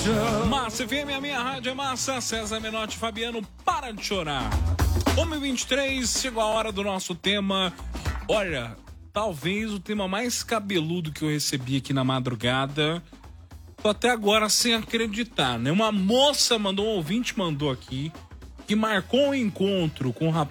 Massa FM, a minha rádio é massa. César Menotti, Fabiano, para de chorar. 1h23, chegou a hora do nosso tema. Olha, talvez o tema mais cabeludo que eu recebi aqui na madrugada. Tô até agora sem acreditar, né? Uma moça mandou, um ouvinte mandou aqui, que marcou um encontro com um rapaz